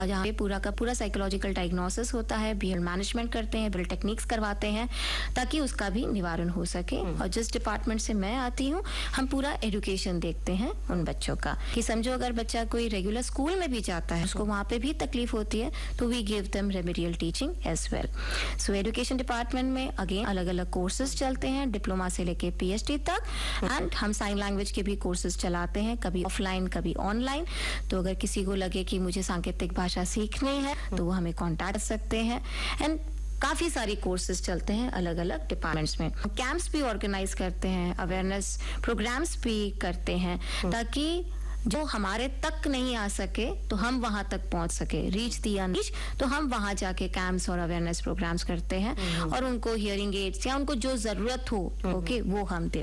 जहाँ पे पूरा का पूरा साइकोलॉजिकल डायग्नोसिस होता है, बिहेवियर मैनेजमेंट करते हैं, बिल्ड टेक्निक्स करवाते हैं ताकि उसका भी निवारण हो सके। और जिस डिपार्टमेंट से मैं आती हूँ, हम पूरा एजुकेशन देखते हैं उन बच्चों का, कि समझो अगर बच्चा कोई रेगुलर स्कूल में भी जाता है, उसको वहाँ पे भी तकलीफ होती है, तो we give them remedial teaching as well. So education department में अगेन अलग अलग कोर्सेज चलते हैं, डिप्लोमा से लेके PhD तक, एंड हम साइन लैंग्वेज के भी कोर्सेज चलाते हैं, कभी ऑफलाइन कभी ऑनलाइन। तो अगर किसी को लगे कि मुझे सांकेतिक भाषा सीखनी है तो वो हमें कांटेक्ट कर सकते हैं। एंड काफी सारी कोर्सेज चलते हैं अलग अलग डिपार्टमेंट्स में। कैंप्स भी ऑर्गेनाइज करते हैं, अवेयरनेस प्रोग्राम्स भी करते हैं, ताकि जो हमारे तक नहीं आ सके तो हम वहां तक पहुंच सके, रीच दी अनरीच। तो हम वहां जाके कैंप्स और अवेयरनेस प्रोग्राम्स करते हैं और उनको हियरिंग एड्स या उनको जो जरूरत हो ओके वो हम दे